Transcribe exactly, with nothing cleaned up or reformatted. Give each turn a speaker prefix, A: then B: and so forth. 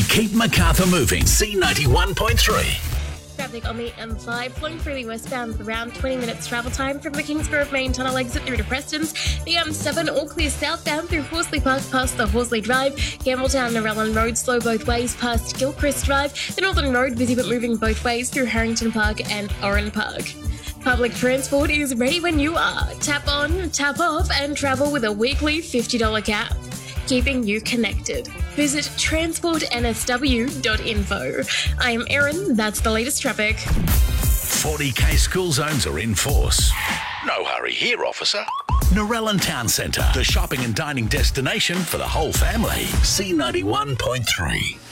A: Keep Macarthur moving. C ninety-one point three.
B: Traffic on the M five flowing freely westbound with around twenty minutes travel time from the Kingsgrove main tunnel exit through to Preston's. The M seven all clear southbound through Horsley Park past the Horsley Drive. Campbelltown Narellan Road slow both ways past Gilchrist Drive. The Northern Road busy but moving both ways through Harrington Park and Oran Park. Public transport is ready when you are. Tap on, tap off and travel with a weekly fifty dollars cap. Keeping you connected. Visit transport n s w dot info. I am Erin, that's the latest traffic.
A: forty k school zones are in force. No hurry here, officer. Narellan Town Centre, the shopping and dining destination for the whole family. C ninety-one point three.